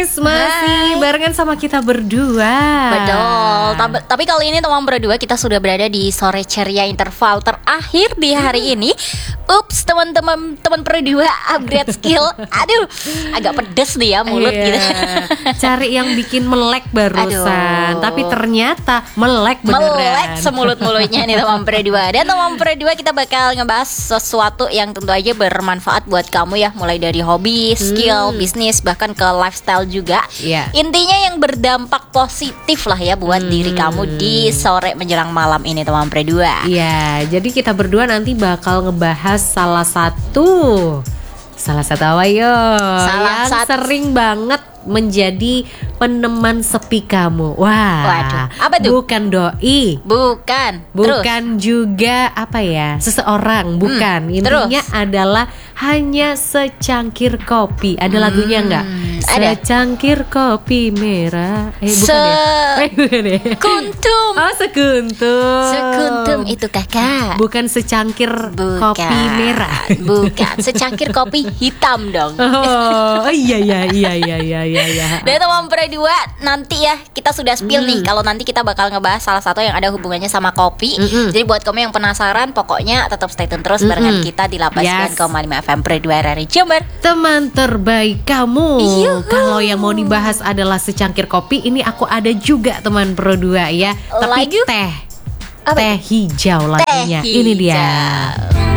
masih barengan sama kita berdua. Betul. Tapi kali ini teman berdua kita sudah berada di sore ceria interval terakhir di hari ini. Ups, teman-teman berdua upgrade skill. Aduh, agak pedes nih ya mulut gitu. Cari yang bikin melek barusan. Tapi ternyata melek beneran. Melek semulut-mulutnya nih teman berdua. Dan teman berdua kita bakal ngebahas sesuatu yang tentu aja bermanfaat buat kamu ya. Mulai dari hobi, skill, bisnis, bahkan ke lifestyle juga. Intinya yang berdampak positif lah ya buat diri kamu di sore menjelang malam ini teman berdua. Iya, jadi kita berdua nanti bakal ngebahas salah satu apa yo? Yang sering banget menjadi peneman sepi kamu. Waduh, apa tuh? Bukan doi. Bukan juga apa ya? Seseorang, bukan. Intinya adalah hanya secangkir kopi. Ada lagunya enggak? Secangkir kopi merah. Bukan ya? Sekuntum. Oh, sekuntum. Sekuntum itu kakak. Bukan secangkir kopi merah. Bukan, secangkir kopi hitam dong. Oh, iya. Dan teman berdua nanti ya kita sudah spill nih kalau nanti kita bakal ngebahas salah satu yang ada hubungannya sama kopi. Jadi buat kamu yang penasaran pokoknya tetap stay tune terus barengan kita di 89,5 FM Berdua RRI Jember. Teman terbaik kamu. Kalau yang mau dibahas adalah secangkir kopi, ini aku ada juga teman berdua ya. Tapi teh hijau lagunya. Ini dia.